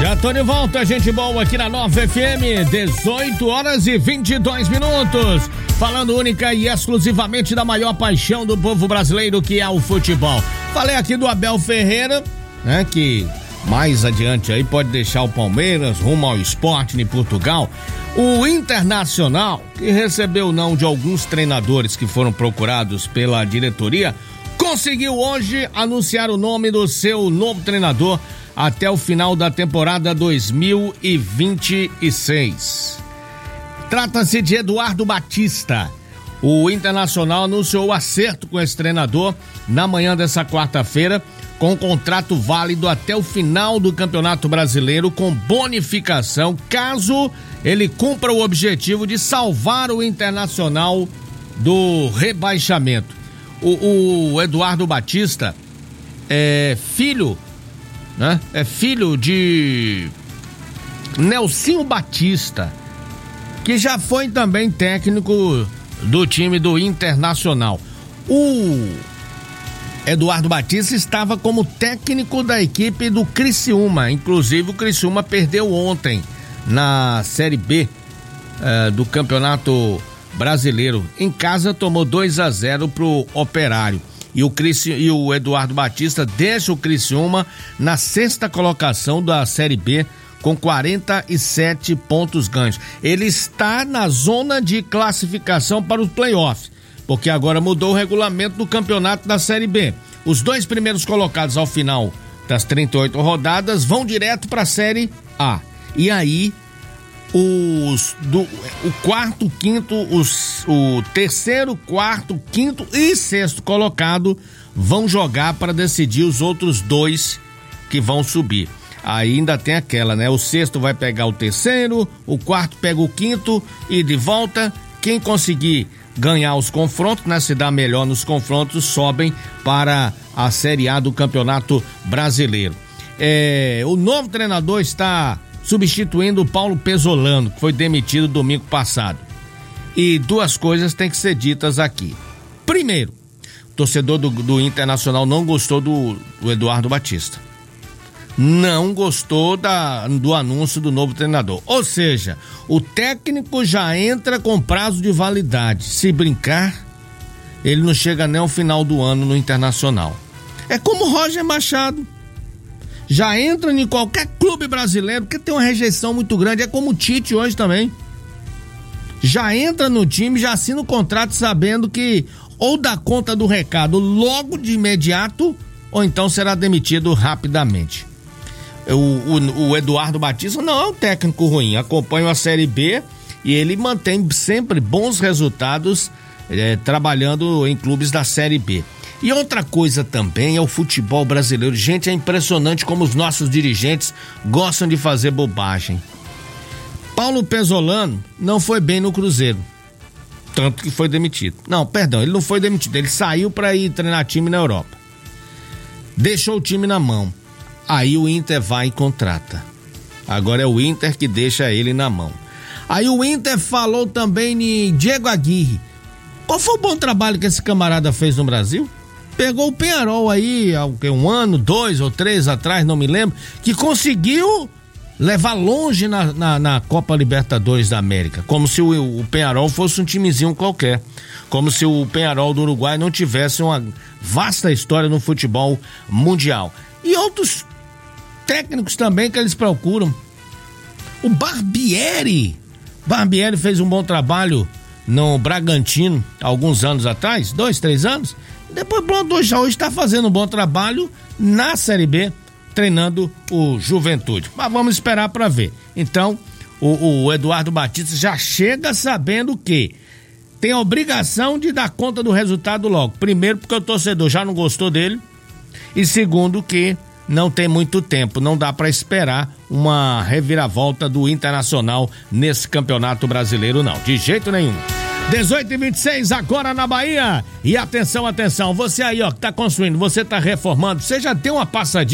Já tô de volta, gente boa, aqui na Nova FM, 18h22. Falando única e exclusivamente da maior paixão do povo brasileiro, que é o futebol. Falei aqui do Abel Ferreira, né, que mais adiante aí pode deixar o Palmeiras rumo ao Sporting em Portugal. O Internacional, que recebeu o não de alguns treinadores que foram procurados pela diretoria, conseguiu hoje anunciar o nome do seu novo treinador até o final da temporada 2026. Trata-se de Eduardo Batista. O Internacional anunciou o acerto com esse treinador na manhã dessa quarta-feira, com um contrato válido até o final do Campeonato Brasileiro, com bonificação caso ele cumpra o objetivo de salvar o Internacional do rebaixamento. O Eduardo Batista é filho, né? É filho de Nelsinho Batista, que já foi também técnico do time do Internacional. O Eduardo Batista estava como técnico da equipe do Criciúma. Inclusive o Criciúma perdeu ontem na Série B do Campeonato Brasileiro. Em casa tomou 2-0 pro Operário. E o Eduardo Batista deixa o Criciúma na 6ª colocação da Série B com 47 pontos ganhos. Ele está na zona de classificação para os playoffs, porque agora mudou o regulamento do campeonato da Série B. Os 2 primeiros colocados ao final das 38 rodadas vão direto para a Série A. E aí o terceiro, quarto, quinto e sexto colocado vão jogar para decidir os outros 2 que vão subir. Ainda tem aquela, né? O sexto vai pegar o terceiro, o quarto pega o quinto e de volta, quem conseguir ganhar os confrontos, né? Se dar melhor nos confrontos, sobem para a Série A do Campeonato Brasileiro. O novo treinador está substituindo o Paulo Pesolano, que foi demitido domingo passado. E 2 coisas têm que ser ditas aqui. Primeiro, o torcedor do Internacional não gostou do Eduardo Batista. Não gostou do anúncio do novo treinador. Ou seja, o técnico já entra com prazo de validade. Se brincar, ele não chega nem ao final do ano no Internacional. É como o Roger Machado. Já entra em qualquer clube brasileiro, porque tem uma rejeição muito grande. É como o Tite hoje também. Já entra no time, já assina o contrato sabendo que ou dá conta do recado logo de imediato, ou então será demitido rapidamente. O Eduardo Batista não é um técnico ruim, acompanha a Série B e ele mantém sempre bons resultados trabalhando em clubes da Série B. E outra coisa também é o futebol brasileiro. Gente, é impressionante como os nossos dirigentes gostam de fazer bobagem. Paulo Pesolano não foi bem no Cruzeiro, tanto que foi demitido. Não, perdão, ele não foi demitido, ele saiu para ir treinar time na Europa. Deixou o time na mão. Aí o Inter vai e contrata. Agora é o Inter que deixa ele na mão. Aí o Inter falou também em Diego Aguirre. Qual foi o bom trabalho que esse camarada fez no Brasil? Pegou o Peñarol aí, há 1 ano, 2 ou 3 atrás, não me lembro, que conseguiu levar longe na Copa Libertadores da América, como se o Peñarol fosse um timezinho qualquer, como se o Peñarol do Uruguai não tivesse uma vasta história no futebol mundial. E outros técnicos também que eles procuram. O Barbieri fez um bom trabalho no Bragantino alguns anos atrás, 2, 3 anos. Depois pronto, hoje está fazendo um bom trabalho na Série B, treinando o Juventude. Mas vamos esperar para ver. Então, o Eduardo Batista já chega sabendo que tem a obrigação de dar conta do resultado logo. Primeiro, porque o torcedor já não gostou dele. E segundo, que não tem muito tempo, não dá para esperar uma reviravolta do Internacional nesse Campeonato Brasileiro, não, de jeito nenhum. 18h26 agora na Bahia. E atenção, você aí, ó, que tá construindo, você tá reformando, você já deu uma passadinha